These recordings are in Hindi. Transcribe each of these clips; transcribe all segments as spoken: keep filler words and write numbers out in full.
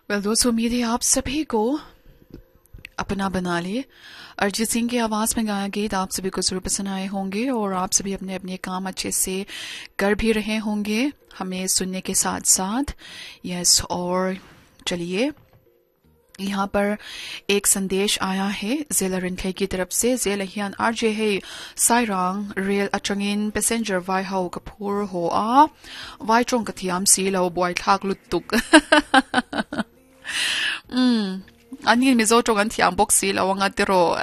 वेल दोस्तों, उम्मीद है आप सभी को अपना बना लिए। अरिजीत सिंह की आवाज में गाया गीत आप सभी को जरूर पसंद आए होंगे और आप सभी अपने अपने काम अच्छे से कर भी रहे होंगे हमें सुनने के साथ साथ। यस, और चलिए यहाँ पर एक संदेश आया है जेला रिंथे की तरफ से। जेला हियान आरजे है Sairang rail अचंगिन passenger why how Kapoor हो आ वाई चोंग कथियाम सी लो बॉय ठाक लुत्तुक 음, 아니, 미소 쪽은 티안복시 라왕아대로.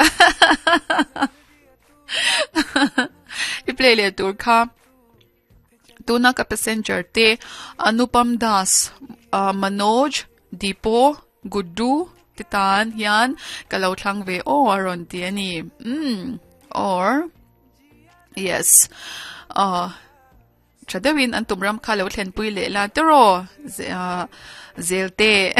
이플레이레 둘카. Tuna ka passenger te Anupam Das, uh, Manoj, Dipo, Guddu, Titan, yan, Kalautlang ve o aron tiani. Mm, or, yes, uh, Chadawin ang tumram kalautlen puile la tero, uh, zelte.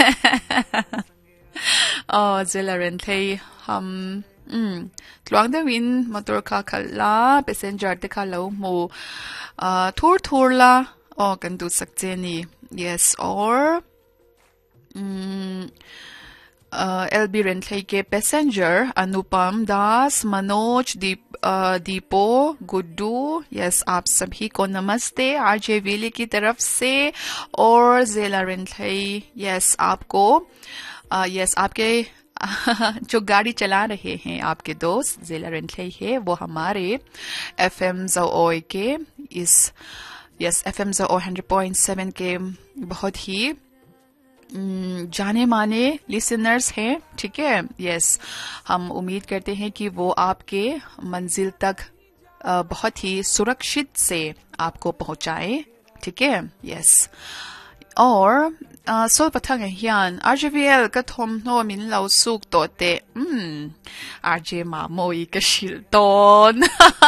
Oh, zela rentay, hum, mm, Tluang dawin, motor ka kala, passenger te kalaw mo, uh, tour tour la, oh, gandu sakte ni, yes, or, mm, uh, L B Rentlay के पैसेंजर अनुपम दास, मनोज, दीप uh, दीपो, गुड्डू, यस आप सभी को नमस्ते आरजे वेली की तरफ से। और जेला रेंथले, यस आपको, यस uh, आपके जो गाड़ी चला रहे हैं आपके दोस्त जेला रेंथले है, वो हमारे एफ एम ज़ओए के इस yes F M ज़ओए hundred point seven के बहुत ही जाने माने लिसनर्स हैं, ठीक है। यस, हम उम्मीद करते हैं कि वो आपके मंजिल तक बहुत ही सुरक्षित से आपको पहुंचाए, ठीक है। यस, और सोल पथंग हियान आरजेवीएल का थोम नो मिन लाउ सुक तोते हम्म आरजे मामोई का शिल्टोन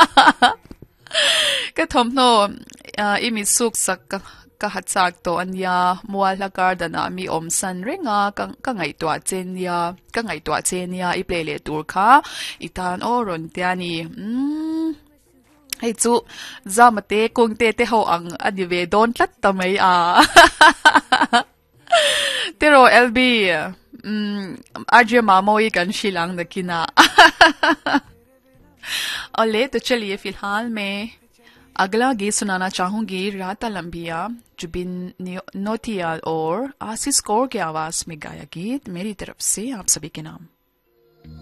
का थोम नो इमी सुक सक kahatsak to anya muala gardana mi omsan renga kang kangai to achenia kangai to achenia I plele tur kha itan oron tiani mm hei chu zamate kongte te ho ang anive don tlat tamai a tero lb mm arje mamoi kan shilang nakina ole तो चलिए फिलहाल मैं अगला गीत सुनाना चाहूंगी राता लंबिया जुबिन नोटियाल और आशीष कौर की आवाज में गाया गीत मेरी तरफ से आप सभी के नाम।